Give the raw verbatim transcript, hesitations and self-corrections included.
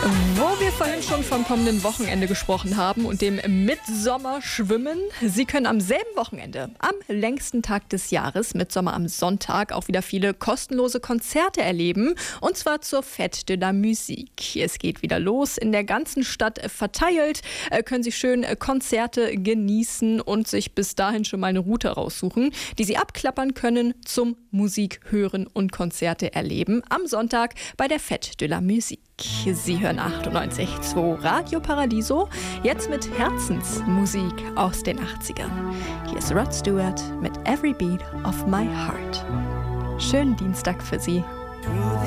Wo wir vorhin schon vom kommenden Wochenende gesprochen haben und dem Mitsommerschwimmen. Sie können am selben Wochenende, am längsten Tag des Jahres, Mitsommer am Sonntag, auch wieder viele kostenlose Konzerte erleben. Und zwar zur Fête de la Musique. Es geht wieder los, in der ganzen Stadt verteilt. Können Sie schön Konzerte genießen und sich bis dahin schon mal eine Route raussuchen, die Sie abklappern können zum Musik hören und Konzerte erleben. Am Sonntag bei der Fête de la Musique. Sie hören achtundneunzig Komma zwei Radio Paradiso, jetzt mit Herzensmusik aus den achtzigern. Hier ist Rod Stewart mit Every Beat of My Heart. Schönen Dienstag für Sie.